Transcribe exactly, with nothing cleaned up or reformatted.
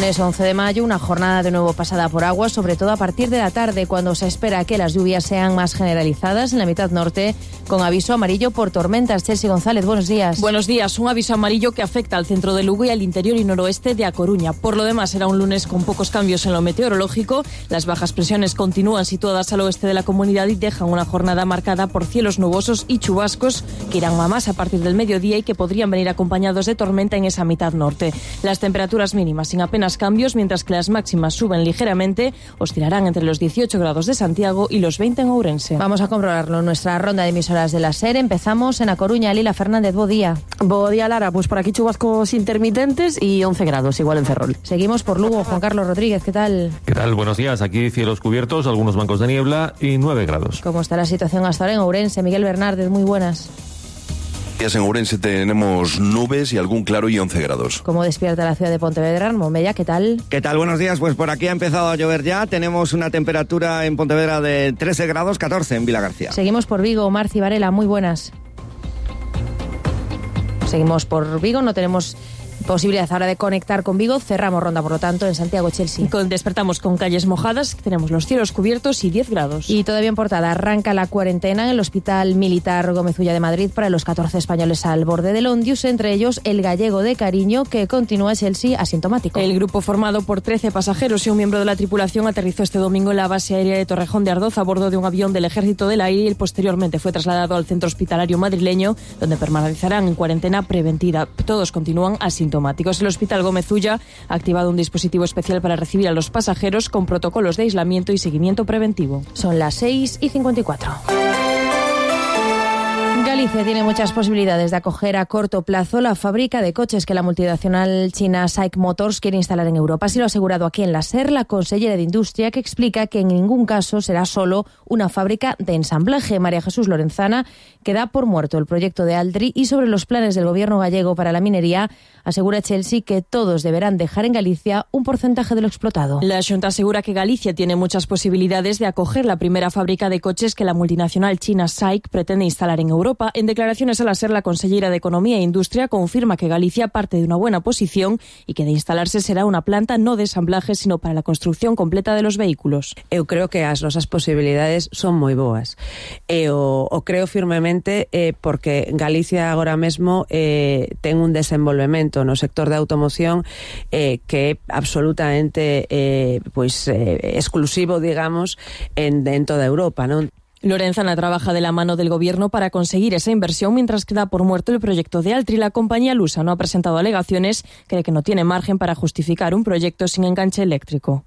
Lunes once de mayo, una jornada de nuevo pasada por agua, sobre todo a partir de la tarde, cuando se espera que las lluvias sean más generalizadas en la mitad norte, con aviso amarillo por tormentas. Chelsea González, buenos días. Buenos días. Un aviso amarillo que afecta al centro de Lugo y al interior y noroeste de A Coruña. Por lo demás, será un lunes con pocos cambios en lo meteorológico. Las bajas presiones continúan situadas al oeste de la comunidad y dejan una jornada marcada por cielos nubosos y chubascos que irán a más a partir del mediodía y que podrían venir acompañados de tormenta en esa mitad norte. Las temperaturas mínimas sin apenas cambios, mientras que las máximas suben ligeramente, oscilarán entre los dieciocho grados de Santiago y los veinte en Ourense. Vamos a comprobarlo en nuestra ronda de emisoras de la SER. Empezamos en A Coruña. Lila Fernández, bo día. Bo día, Lara. Pues por aquí chubascos intermitentes y once grados, igual en Ferrol. Seguimos por Lugo. Juan Carlos Rodríguez, ¿qué tal? ¿Qué tal? Buenos días. Aquí cielos cubiertos, algunos bancos de niebla y nueve grados. ¿Cómo está la situación hasta ahora en Ourense? Miguel Bernárdez, muy buenas. En Ourense tenemos nubes y algún claro y once grados. ¿Cómo despierta la ciudad de Pontevedra? Momella, ¿qué tal? ¿Qué tal? Buenos días. Pues por aquí ha empezado a llover ya. Tenemos una temperatura en Pontevedra de trece grados, catorce en Vilagarcía. Seguimos por Vigo. Marci Varela, muy buenas. Seguimos por Vigo. No tenemos posibilidad ahora de conectar con Vigo. Cerramos ronda, por lo tanto, en Santiago, Chelsea. Con, despertamos con calles mojadas, tenemos los cielos cubiertos y diez grados. Y todavía en portada, arranca la cuarentena en el Hospital Militar Gómez Ulla de Madrid para los catorce españoles al borde del Ondius, entre ellos el gallego de Cariño, que continúa, Chelsea, asintomático. El grupo, formado por trece pasajeros y un miembro de la tripulación, aterrizó este domingo en la base aérea de Torrejón de Ardoz a bordo de un avión del Ejército del Aire y posteriormente fue trasladado al centro hospitalario madrileño, donde permanecerán en cuarentena preventiva. Todos continúan asintomáticos. El Hospital Gómez Ulla ha activado un dispositivo especial para recibir a los pasajeros con protocolos de aislamiento y seguimiento preventivo. Son las seis y cincuenta y cuatro. Galicia tiene muchas posibilidades de acoger a corto plazo la fábrica de coches que la multinacional china SAIC Motors quiere instalar en Europa. Así lo ha asegurado aquí en la SER la consellera de Industria, que explica que en ningún caso será solo una fábrica de ensamblaje. María Jesús Lorenzana, que da por muerto el proyecto de Aldri, y sobre los planes del gobierno gallego para la minería, asegura Chelsea que todos deberán dejar en Galicia un porcentaje de lo explotado. La Xunta asegura que Galicia tiene muchas posibilidades de acoger la primera fábrica de coches que la multinacional china SAIC pretende instalar en Europa. En declaraciones a la SER, la consellera de Economía e Industria confirma que Galicia parte de una buena posición y que de instalarse será una planta no de ensamblaje, sino para la construcción completa de los vehículos. Eu creo que as nosas posibilidades son moi boas. E o, o creo firmemente eh, porque Galicia agora mesmo eh, ten un desenvolvemento no sector da automoción eh, que é absolutamente eh, pois, eh, exclusivo, digamos, en, en toda Europa, non? Lorenzana trabaja de la mano del gobierno para conseguir esa inversión, mientras que da por muerto el proyecto de Altri. La compañía lusa no ha presentado alegaciones, cree que no tiene margen para justificar un proyecto sin enganche eléctrico.